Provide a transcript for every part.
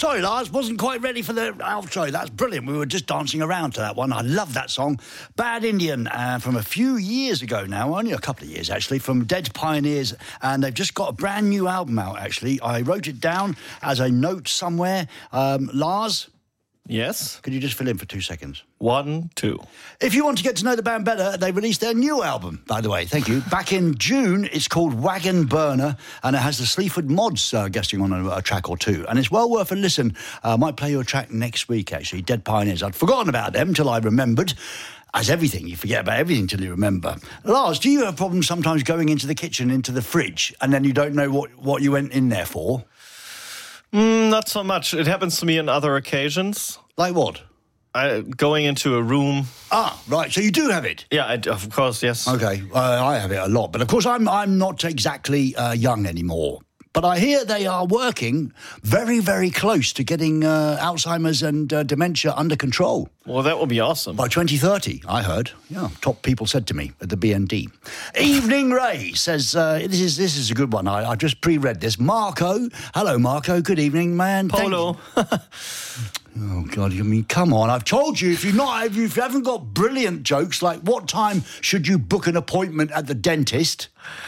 Sorry, Lars, wasn't quite ready for the outro. That's brilliant. We were just dancing around to that one. I love that song. Bad Indian, from a few years ago now, only a couple of years actually, from Dead Pioneers, and they've just got a brand new album out, actually. I wrote it down as a note somewhere. Lars? Yes? Could you just fill in for 2 seconds? 1, 2. If you want to get to know the band better, they released their new album, by the way. Thank you. Back in June, it's called Wagon Burner, and it has the Sleaford Mods guesting on a track or two. And it's well worth a listen. I might play you a track next week, actually. Dead Pioneers. I'd forgotten about them till I remembered. As everything, you forget about everything till you remember. Lars, do you have problems sometimes going into the kitchen, into the fridge, and then you don't know what you went in there for? Not so much. It happens to me on other occasions. Like what? Going into a room. Ah, right. So you do have it? Yeah, of course, yes. Okay, I have it a lot. But of course, I'm not exactly young anymore. But I hear they are working very, very close to getting Alzheimer's and dementia under control. Well, that would be awesome. By 2030, I heard. Yeah, top people said to me at the BND. Evening Ray says, this is a good one. I just pre-read this. Marco. Hello, Marco. Good evening, man. Polo. Oh, God, I mean, come on. I've told you, if you haven't got brilliant jokes, like what time should you book an appointment at the dentist?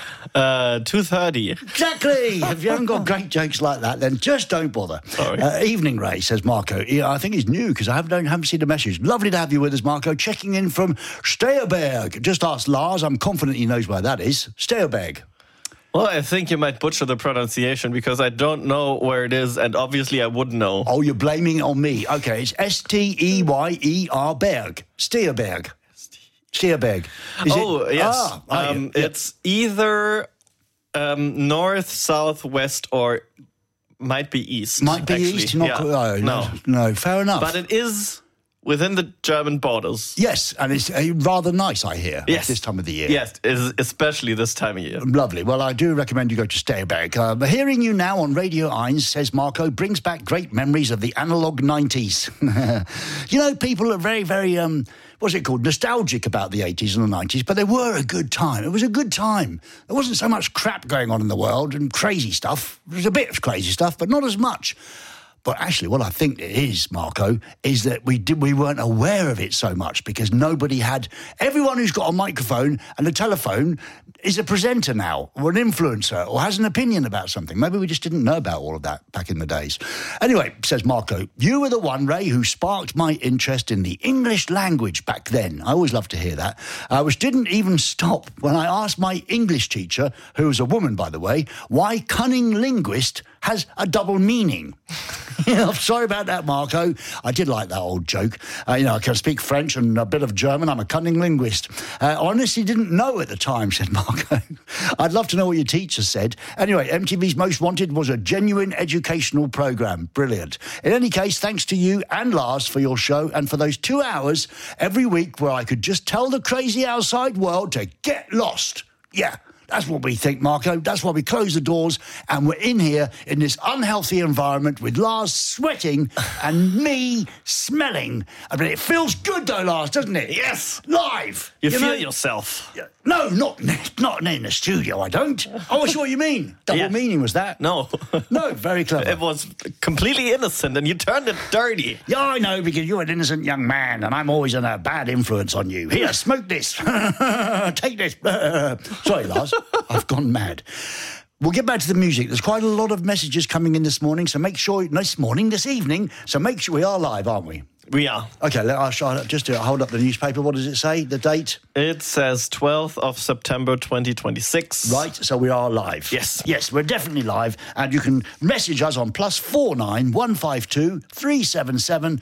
2:30. Exactly. If you haven't got great jokes like that, then just don't bother. Sorry. Evening, Ray, says Marco. Yeah, I think he's new because I haven't seen the message. Lovely to have you with us, Marco. Checking in from Steyerberg. Just ask Lars. I'm confident he knows where that is. Steyerberg. Well, I think you might butcher the pronunciation because I don't know where it is, and obviously I wouldn't know. Oh, you're blaming it on me. Okay, it's Steyerberg. Berg. Steyerberg. Steyerberg. Yes. It's either north, south, west, or might be east. Might be actually. east? No, fair enough. But it is within the German borders. Yes, and it's rather nice, I hear, yes. At this time of the year. Yes, especially this time of year. Lovely. Well, I do recommend you go to Steyerberg. Hearing you now on Radio 1, says Marco, brings back great memories of the analogue 90s. You know, people are very, very, what's it called, nostalgic about the 80s and the 90s, but they were a good time. It was a good time. There wasn't so much crap going on in the world and crazy stuff. There was a bit of crazy stuff, but not as much. But actually, what I think it is, Marco, is that we weren't aware of it so much because nobody had... Everyone who's got a microphone and a telephone is a presenter now or an influencer or has an opinion about something. Maybe we just didn't know about all of that back in the days. Anyway, says Marco, you were the one, Ray, who sparked my interest in the English language back then. I always love to hear that. Which didn't even stop when I asked my English teacher, who was a woman, by the way, why cunning linguist has a double meaning. Yeah, I'm sorry about that, Marco. I did like that old joke. I can speak French and a bit of German. I'm a cunning linguist. I honestly didn't know at the time, said Marco. I'd love to know what your teacher said. Anyway, MTV's Most Wanted was a genuine educational programme. Brilliant. In any case, thanks to you and Lars for your show and for those 2 hours every week where I could just tell the crazy outside world to get lost. Yeah. That's what we think, Marco. That's why we close the doors and we're in here in this unhealthy environment with Lars sweating and me smelling. I mean, it feels good though, Lars, doesn't it? Yes. Live. You feel yourself. No, not in the studio, I don't. Oh, I see what you mean. Double meaning was that? No. No, very clever. It was completely innocent and you turned it dirty. Yeah, I know, because you're an innocent young man and I'm always a bad influence on you. Here, smoke this. Take this. Sorry, Lars. I've gone mad. We'll get back to the music. There's quite a lot of messages coming in this morning, so make sure... this evening, so make sure we are live, aren't we? We are. Okay, I'll just hold up the newspaper. What does it say, the date? It says 12th of September 2026. Right, so we are live. Yes, we're definitely live, and you can message us on +49 152 377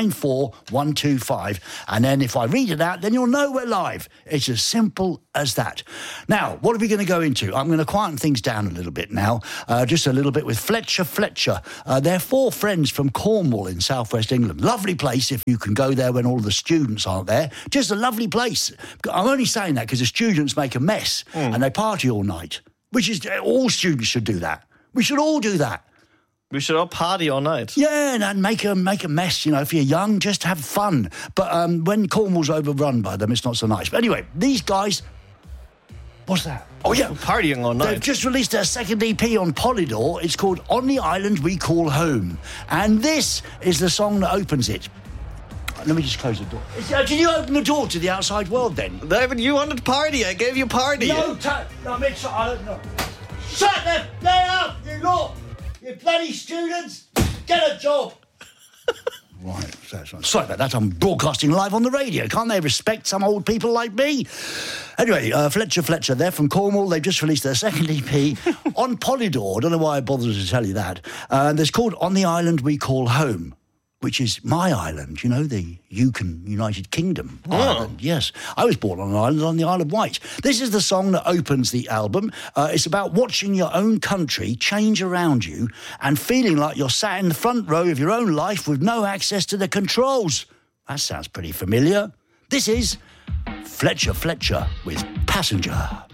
94125, and then if I read it out, then you'll know we're live. It's as simple as that. Now, what are we going to go into? I'm going to quieten things down a little bit now, just a little bit with Fletcher. They're 4 friends from Cornwall in southwest England. Lovely place if you can go there when all the students aren't there. Just a lovely place. I'm only saying that because the students make a mess and they party all night, which is, all students should do that. We should all do that. We should all party all night. Yeah, and make a mess, if you're young, just have fun. But when Cornwall's overrun by them, it's not so nice. But anyway, these guys... What's that? Oh, yeah. Partying all They've night. just released their second EP on Polydor. It's called On the Island We Call Home. And this is the song that opens it. Let me just close the door. Did you open the door to the outside world then? David, you wanted party. I gave you party. No, Mitch, I don't know. Shut the day up, you lot! You bloody students! Get a job! Right, sorry about that. I'm broadcasting live on the radio. Can't they respect some old people like me? Anyway, Fletcher, they're from Cornwall. They've just released their second EP on Polydor. I don't know why I bothered to tell you that. And it's called On the Island We Call Home, which is my island, you know, the United Kingdom island. Yes, I was born on an island on the Isle of Wight. This is the song that opens the album. It's about watching your own country change around you and feeling like you're sat in the front row of your own life with no access to the controls. That sounds pretty familiar. This is Fletcher with Passenger.